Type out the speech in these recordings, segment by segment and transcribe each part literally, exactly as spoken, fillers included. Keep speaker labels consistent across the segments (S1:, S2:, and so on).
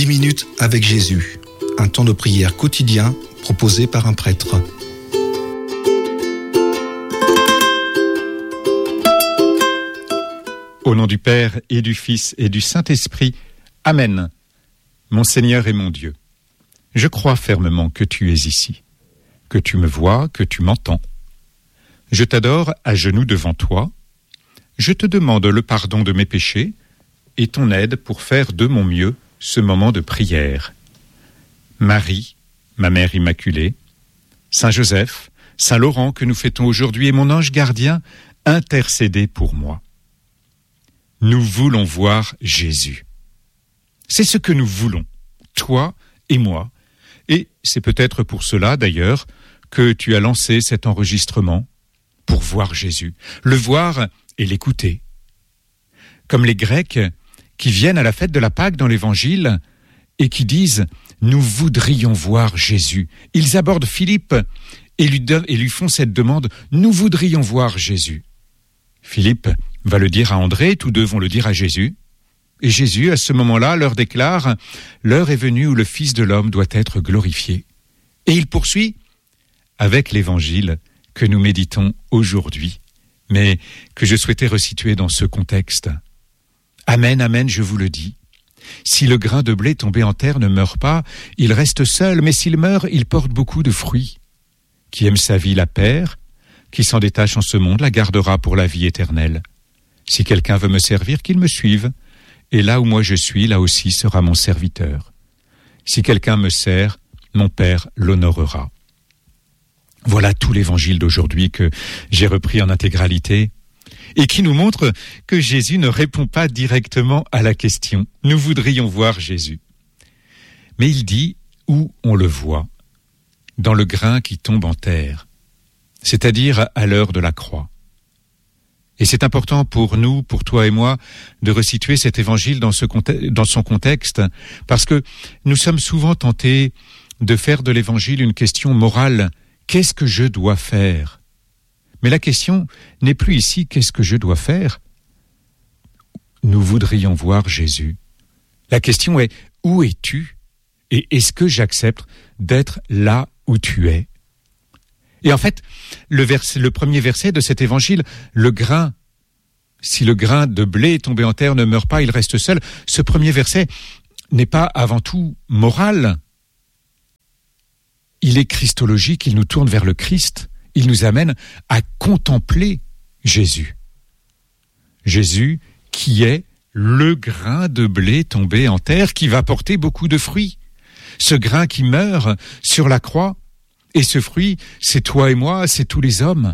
S1: dix minutes avec Jésus, un temps de prière quotidien proposé par un prêtre.
S2: Au nom du Père et du Fils et du Saint-Esprit, Amen. Mon Seigneur et mon Dieu, je crois fermement que tu es ici, que tu me vois, que tu m'entends. Je t'adore à genoux devant toi. Je te demande le pardon de mes péchés et ton aide pour faire de mon mieux ce moment de prière. Marie, ma mère immaculée, Saint Joseph, Saint Laurent que nous fêtons aujourd'hui et mon ange gardien, intercédez pour moi. Nous voulons voir Jésus. C'est ce que nous voulons, toi et moi. Et c'est peut-être pour cela, d'ailleurs, que tu as lancé cet enregistrement, pour voir Jésus, le voir et l'écouter. Comme les Grecs qui viennent à la fête de la Pâque dans l'Évangile et qui disent « Nous voudrions voir Jésus ». Ils abordent Philippe et lui, don- et lui font cette demande « Nous voudrions voir Jésus ». Philippe va le dire à André, tous deux vont le dire à Jésus. Et Jésus, à ce moment-là, leur déclare « L'heure est venue où le Fils de l'homme doit être glorifié ». Et il poursuit avec l'Évangile que nous méditons aujourd'hui, mais que je souhaitais resituer dans ce contexte. Amen, amen, je vous le dis. Si le grain de blé tombé en terre ne meurt pas, il reste seul, mais s'il meurt, il porte beaucoup de fruits. Qui aime sa vie la perd, qui s'en détache en ce monde la gardera pour la vie éternelle. Si quelqu'un veut me servir, qu'il me suive, et là où moi je suis, là aussi sera mon serviteur. Si quelqu'un me sert, mon Père l'honorera. Voilà tout l'évangile d'aujourd'hui que j'ai repris en intégralité et qui nous montre que Jésus ne répond pas directement à la question. Nous voudrions voir Jésus. Mais il dit où on le voit, dans le grain qui tombe en terre, c'est-à-dire à l'heure de la croix. Et c'est important pour nous, pour toi et moi, de resituer cet évangile dans, ce conte- dans son contexte, parce que nous sommes souvent tentés de faire de l'évangile une question morale. Qu'est-ce que je dois faire ? Mais la question n'est plus ici, qu'est-ce que je dois faire ? Nous voudrions voir Jésus. La question est, où es-tu ? Et est-ce que j'accepte d'être là où tu es ? Et en fait, le, verset, le premier verset de cet évangile, le grain, si le grain de blé tombé en terre ne meurt pas, il reste seul. Ce premier verset n'est pas avant tout moral. Il est christologique, il nous tourne vers le Christ. Il nous amène à contempler Jésus. Jésus qui est le grain de blé tombé en terre qui va porter beaucoup de fruits. Ce grain qui meurt sur la croix, et ce fruit, c'est toi et moi, c'est tous les hommes.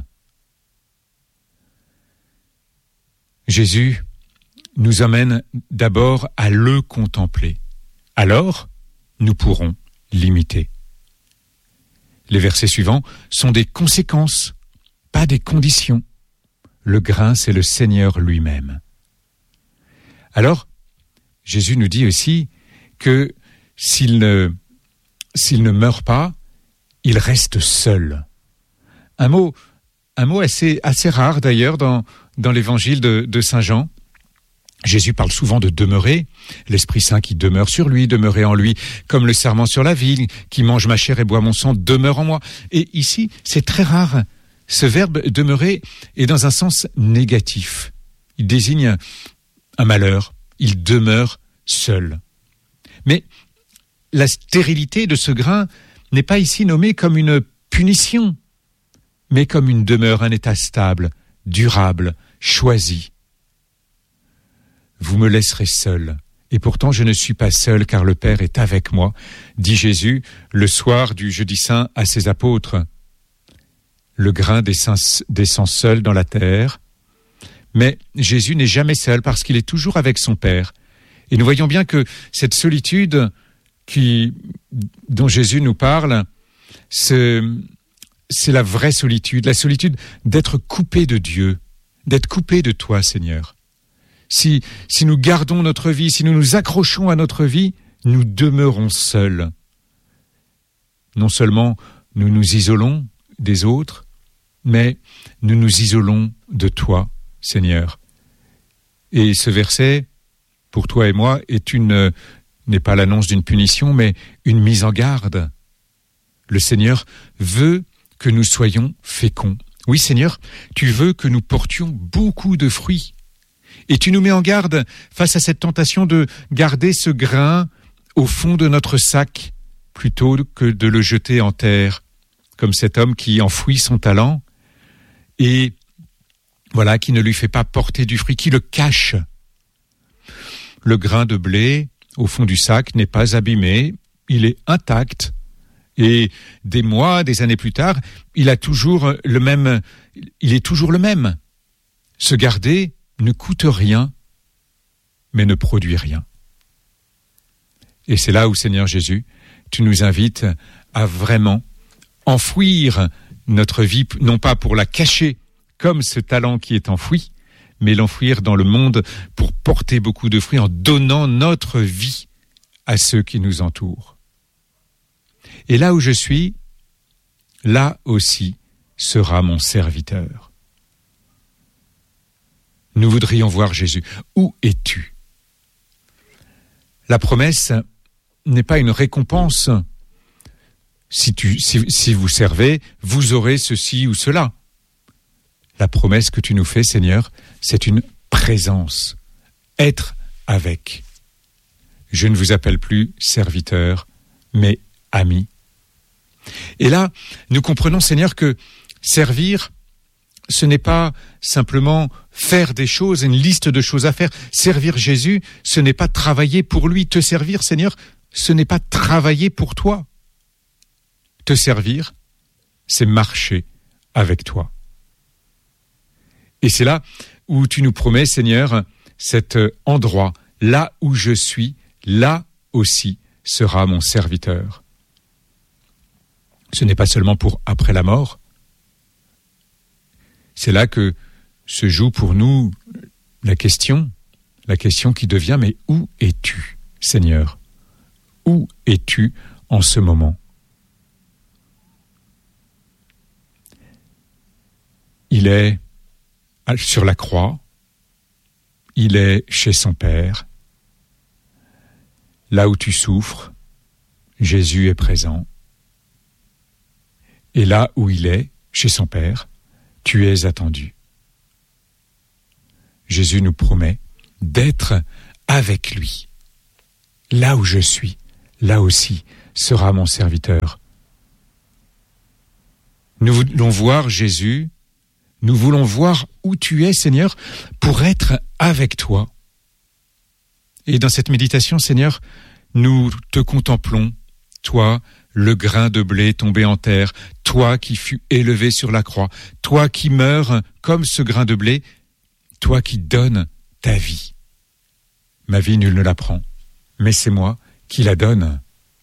S2: Jésus nous amène d'abord à le contempler. Alors, nous pourrons l'imiter. Les versets suivants sont des conséquences, pas des conditions. Le grain, c'est le Seigneur lui-même. Alors, Jésus nous dit aussi que s'il ne, s'il ne meurt pas, il reste seul. Un mot, un mot assez, assez rare d'ailleurs dans, dans l'évangile de, de Saint Jean. Jésus parle souvent de demeurer, l'Esprit Saint qui demeure sur lui, demeurer en lui, comme le sarment sur la vigne, qui mange ma chair et boit mon sang, demeure en moi. Et ici, c'est très rare. Ce verbe demeurer est dans un sens négatif. Il désigne un malheur. Il demeure seul. Mais la stérilité de ce grain n'est pas ici nommée comme une punition, mais comme une demeure, un état stable, durable, choisi. Vous me laisserez seul, et pourtant je ne suis pas seul, car le Père est avec moi, dit Jésus le soir du jeudi saint à ses apôtres. Le grain descend, descend seul dans la terre, mais Jésus n'est jamais seul parce qu'il est toujours avec son Père. Et nous voyons bien que cette solitude qui, dont Jésus nous parle, c'est, c'est la vraie solitude, la solitude d'être coupé de Dieu, d'être coupé de toi, Seigneur. Si, si nous gardons notre vie, si nous nous accrochons à notre vie, nous demeurons seuls. Non seulement nous nous isolons des autres, mais nous nous isolons de toi, Seigneur. Et ce verset, pour toi et moi, est une, n'est pas l'annonce d'une punition, mais une mise en garde. Le Seigneur veut que nous soyons féconds. Oui, Seigneur, tu veux que nous portions beaucoup de fruits. Et tu nous mets en garde face à cette tentation de garder ce grain au fond de notre sac, plutôt que de le jeter en terre, comme cet homme qui enfouit son talent et voilà, qui ne lui fait pas porter du fruit, qui le cache. Le grain de blé au fond du sac n'est pas abîmé, il est intact. Et des mois, des années plus tard, il a toujours le même, il est toujours le même. Se garder ne coûte rien, mais ne produit rien. Et c'est là où, Seigneur Jésus, tu nous invites à vraiment enfouir notre vie, non pas pour la cacher comme ce talent qui est enfoui, mais l'enfouir dans le monde pour porter beaucoup de fruits en donnant notre vie à ceux qui nous entourent. Et là où je suis, là aussi sera mon serviteur. Nous voudrions voir Jésus. Où es-tu ? La promesse n'est pas une récompense. Si, tu, si, si vous servez, vous aurez ceci ou cela. La promesse que tu nous fais, Seigneur, c'est une présence. Être avec. Je ne vous appelle plus serviteur, mais ami. Et là, nous comprenons, Seigneur, que servir, ce n'est pas simplement faire des choses, une liste de choses à faire. Servir Jésus, ce n'est pas travailler pour lui. Te servir, Seigneur, ce n'est pas travailler pour toi. Te servir, c'est marcher avec toi. Et c'est là où tu nous promets, Seigneur, cet endroit, là où je suis, là aussi sera mon serviteur. Ce n'est pas seulement pour après la mort. C'est là que se joue pour nous la question, la question qui devient, mais où es-tu, Seigneur ? Où es-tu en ce moment ? Il est sur la croix, il est chez son Père. Là où tu souffres, Jésus est présent. Et là où il est, chez son Père, tu es attendu. Jésus nous promet d'être avec lui. Là où je suis, là aussi sera mon serviteur. Nous voulons voir Jésus, nous voulons voir où tu es, Seigneur, pour être avec toi. Et dans cette méditation, Seigneur, nous te contemplons, toi, le grain de blé tombé en terre, toi qui fus élevé sur la croix, toi qui meurs comme ce grain de blé, toi qui donnes ta vie. Ma vie, nul ne la prend, mais c'est moi qui la donne.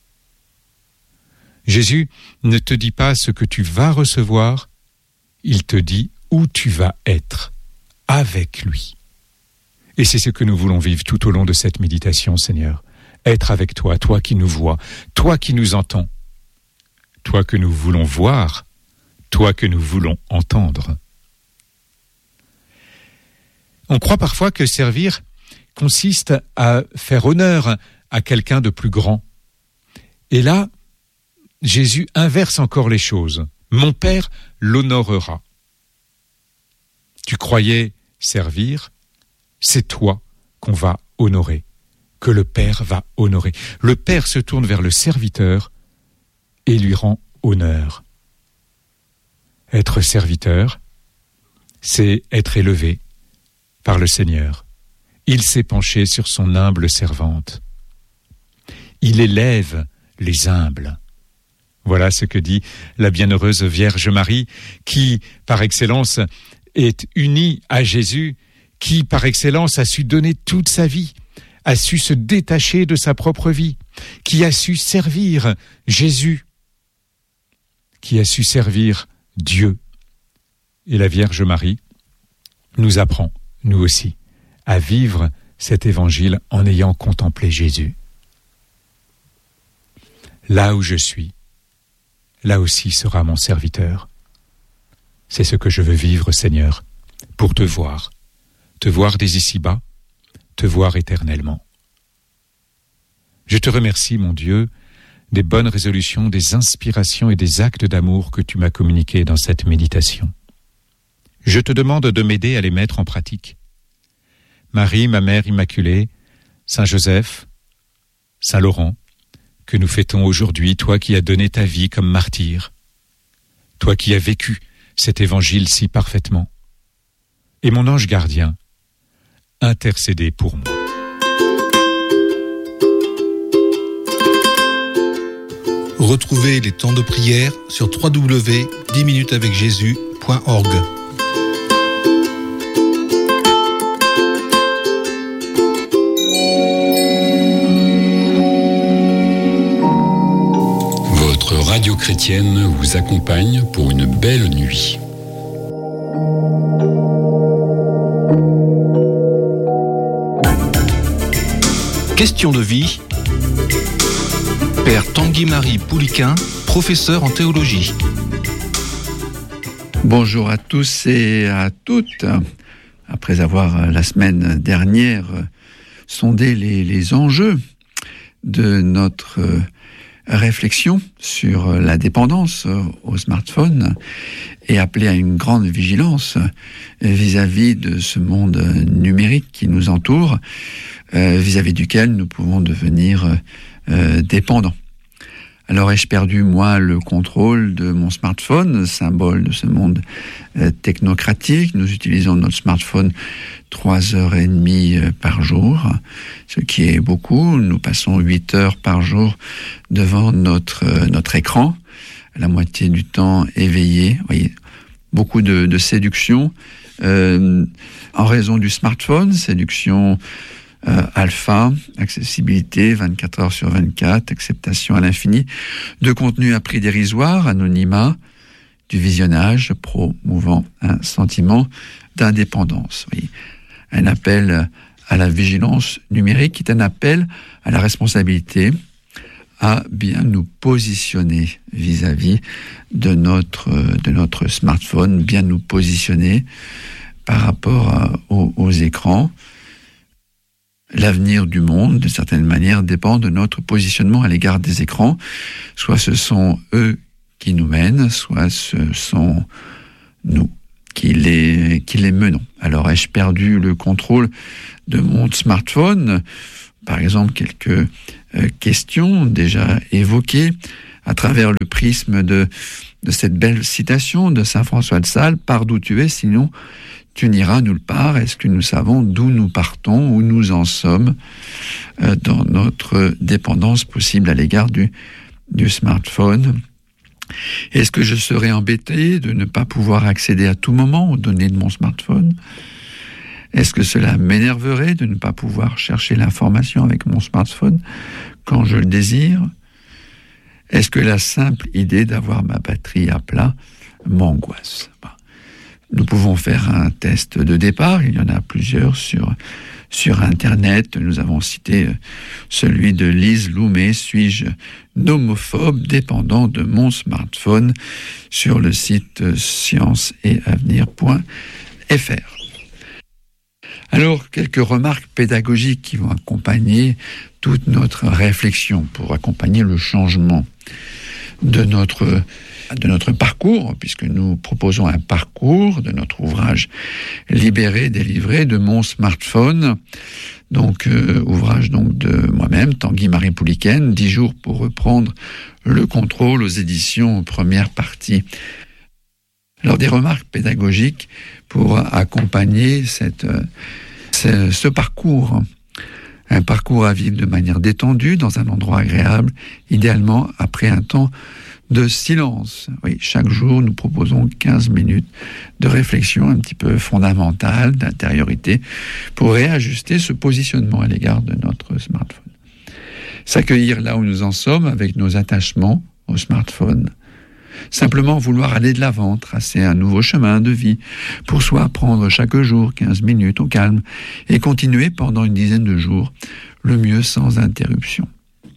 S2: Jésus ne te dit pas ce que tu vas recevoir, il te dit où tu vas être avec lui. Et c'est ce que nous voulons vivre tout au long de cette méditation, Seigneur. Être avec toi, toi qui nous vois, toi qui nous entends, toi que nous voulons voir, toi que nous voulons entendre. On croit parfois que servir consiste à faire honneur à quelqu'un de plus grand. Et là, Jésus inverse encore les choses. Mon Père l'honorera. Tu croyais servir, c'est toi qu'on va honorer, que le Père va honorer. Le Père se tourne vers le serviteur et lui rend honneur. Être serviteur, c'est être élevé par le Seigneur. Il s'est penché sur son humble servante. Il élève les humbles. Voilà ce que dit la bienheureuse Vierge Marie, qui, par excellence, est unie à Jésus, qui, par excellence, a su donner toute sa vie, a su se détacher de sa propre vie, qui a su servir Jésus, qui a su servir Dieu. Et la Vierge Marie nous apprend, nous aussi, à vivre cet évangile en ayant contemplé Jésus. Là où je suis, là aussi sera mon serviteur. C'est ce que je veux vivre, Seigneur, pour te voir, te voir dès ici-bas, te voir éternellement. Je te remercie, mon Dieu, des bonnes résolutions, des inspirations et des actes d'amour que tu m'as communiqués dans cette méditation. Je te demande de m'aider à les mettre en pratique. Marie, ma mère immaculée, Saint Joseph, Saint Laurent, que nous fêtons aujourd'hui, toi qui as donné ta vie comme martyr, toi qui as vécu cet évangile si parfaitement, et mon ange gardien, intercédez pour moi.
S1: Retrouvez les temps de prière sur w w w point dix minutes avec jésus point org.
S3: Votre radio chrétienne vous accompagne pour une belle nuit.
S1: Question de vie. Père Tanguy-Marie Pouliquin, professeur en théologie.
S4: Bonjour à tous et à toutes. Après avoir la semaine dernière sondé les, les enjeux de notre réflexion sur la dépendance au smartphone et appelé à une grande vigilance vis-à-vis de ce monde numérique qui nous entoure, vis-à-vis duquel nous pouvons devenir Euh, dépendant. Alors ai-je perdu, moi, le contrôle de mon smartphone, symbole de ce monde euh, technocratique. Nous utilisons notre smartphone trois heures et demie euh, par jour, ce qui est beaucoup. Nous passons huit heures par jour devant notre, euh, notre écran, la moitié du temps éveillé. Vous voyez, beaucoup de, de séduction euh, en raison du smartphone, séduction Euh, alpha, accessibilité vingt-quatre heures sur vingt-quatre, acceptation à l'infini, de contenu à prix dérisoire, anonymat, du visionnage, promouvant un sentiment d'indépendance. Oui. Un appel à la vigilance numérique qui est un appel à la responsabilité, à bien nous positionner vis-à-vis de notre, de notre smartphone, bien nous positionner par rapport à, aux, aux écrans. L'avenir du monde, d'une certaine manière, dépend de notre positionnement à l'égard des écrans. Soit ce sont eux qui nous mènent, soit ce sont nous qui les, qui les menons. Alors, ai-je perdu le contrôle de mon smartphone ? Par exemple, quelques euh, questions déjà évoquées à travers le prisme de, de cette belle citation de saint François de Sales, « Pars d'où tu es, sinon tu n'iras nulle part ». Est-ce que nous savons d'où nous partons, où nous en sommes euh, dans notre dépendance possible à l'égard du, du smartphone ? Est-ce que je serais embêté de ne pas pouvoir accéder à tout moment aux données de mon smartphone ? Est-ce que cela m'énerverait de ne pas pouvoir chercher l'information avec mon smartphone quand je le désire ? Est-ce que la simple idée d'avoir ma batterie à plat m'angoisse ? Nous pouvons faire un test de départ, il y en a plusieurs sur, sur Internet. Nous avons cité celui de Lise Loumet, « Suis-je nomophobe dépendant de mon smartphone ?» sur le site science et avenir point f r. Alors, quelques remarques pédagogiques qui vont accompagner toute notre réflexion pour accompagner le changement de notre, de notre parcours, puisque nous proposons un parcours de notre ouvrage Libéré, délivré de mon smartphone. Donc, euh, ouvrage donc de moi-même, Tanguy-Marie Pouliquin, dix jours pour reprendre le contrôle aux éditions première partie. Alors, des remarques pédagogiques pour accompagner cette, ce, ce parcours. Un parcours à vivre de manière détendue, dans un endroit agréable, idéalement après un temps de silence. Oui, chaque jour, nous proposons quinze minutes de réflexion un petit peu fondamentale, d'intériorité, pour réajuster ce positionnement à l'égard de notre smartphone. S'accueillir là où nous en sommes avec nos attachements au smartphone. Simplement vouloir aller de l'avant, tracer un nouveau chemin de vie, pour soi prendre chaque jour quinze minutes au calme et continuer pendant une dizaine de jours, le mieux sans interruption.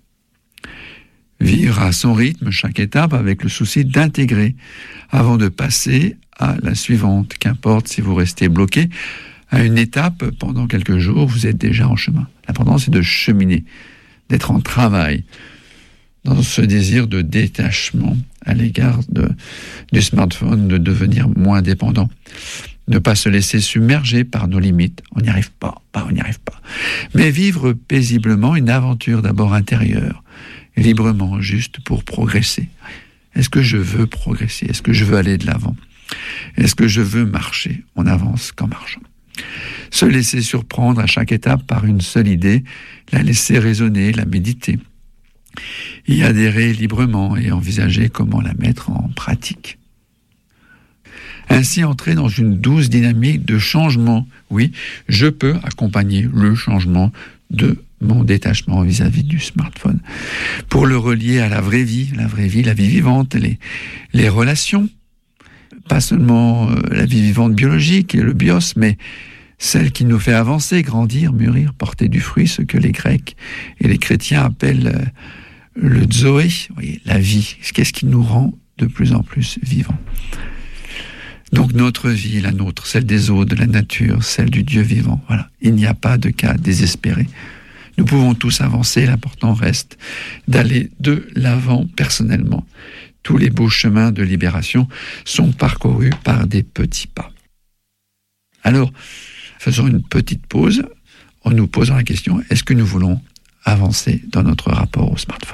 S4: Vivre à son rythme chaque étape avec le souci d'intégrer avant de passer à la suivante. Qu'importe si vous restez bloqué à une étape pendant quelques jours, vous êtes déjà en chemin. L'important, c'est de cheminer d'être en travail, dans ce désir de détachement à l'égard de, du smartphone, de devenir moins dépendant, ne pas se laisser submerger par nos limites. On n'y arrive pas, pas, on n'y arrive pas. Mais vivre paisiblement une aventure d'abord intérieure, librement, juste pour progresser. Est-ce que je veux progresser? Est-ce que je veux aller de l'avant? Est-ce que je veux marcher? On avance qu'en marchant. Se laisser surprendre à chaque étape par une seule idée, la laisser résonner, la méditer, y adhérer librement et envisager comment la mettre en pratique. Ainsi entrer dans une douce dynamique de changement. Oui, je peux accompagner le changement de mon détachement vis-à-vis du smartphone, pour le relier à la vraie vie, la vraie vie, la vie vivante, les, les relations, pas seulement euh, la vie vivante biologique et le bios, mais celle qui nous fait avancer, grandir, mûrir, porter du fruit, ce que les Grecs et les chrétiens appellent euh, le zoé, oui, la vie. Qu'est-ce qui nous rend de plus en plus vivants? Donc notre vie, la nôtre, celle des autres, de la nature, celle du Dieu vivant. Voilà, il n'y a pas de cas désespéré. Nous pouvons tous avancer, l'important reste d'aller de l'avant personnellement. Tous les beaux chemins de libération sont parcourus par des petits pas. Alors, faisons une petite pause en nous posant la question, est-ce que nous voulons avancer dans notre rapport au smartphone ?